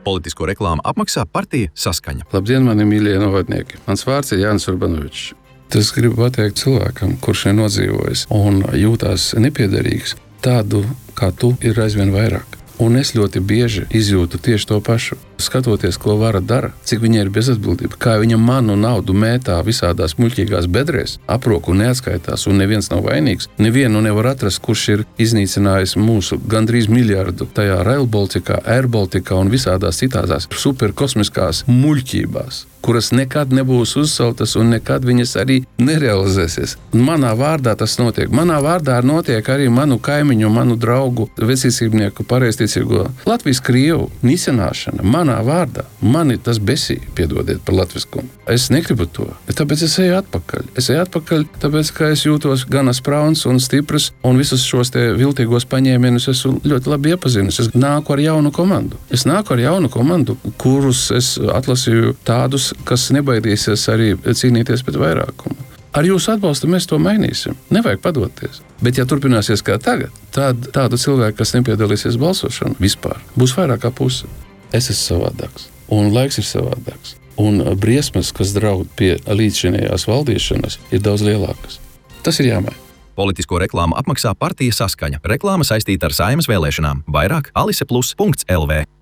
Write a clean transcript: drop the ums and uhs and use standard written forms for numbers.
Politisko reklāmu apmaksā partija Saskaņa. Labdien, mani mīļie novadnieki! Mans vārds ir Jānis Urbanovičs. Es gribu pateikt cilvēkam, kurš ir nodzīvojis un jūtās nepiederīgs, tādu kā tu ir aizvien vairāk. Un es ļoti bieži izjūtu tieši to pašu. Skatoties, ko vara dara, cik viņa ir bezatbildība, kā viņa manu naudu mētā visādās muļķīgās bedrēs, aproku neatskaitās un neviens nav vainīgs. Nevienu nevar atrast, kurš ir iznīcinājis mūsu gandrīz miljardu tajā Rail Baltica, Air Baltica un visādās citās superkosmiskās muļķībās, kuras nekad nebūs uzceltas un nekad viņas arī nerealizēsies. Manā vārdā tas notiek. Manā vārdā notiek arī manu kaimiņu, manu draugu, vecīsībnieku, pareizticīgo Latvijas krievu nicināšana. Manā vārdā. Mani tas besī, piedodiet par latviskumu. Es negribu to, tāpēc es eju atpakaļ. Es eju atpakaļ, tāpēc, ka es jūtos gan sprauns un stiprs, un visus šos te viltīgos paņēmienus esmu ļoti labi iepazinis. Es nāku ar jaunu komandu. Kurus es atlasīju tādus, kas nebaidīsies arī cīnīties pret vairākumu. Ar jūsu atbalstu mēs to mainīsim. Nevajag padoties. Bet, ja turpināsies kā tagad, tad tādu cilvēku, kas nepiedalīsies balsošanu vispār, būs vairāk kā puse. Es esmu savādāks. Un laiks ir savādāks. Un briesmas, kas draud pie līdzšinējās valdīšanas, ir daudz lielākas. Tas ir jāmaina. Politisko reklāmu apmaksā partija Saskaņa. Reklāma saistīta ar Saeimas vēlēšanām. Vairāk aliseplus.lv.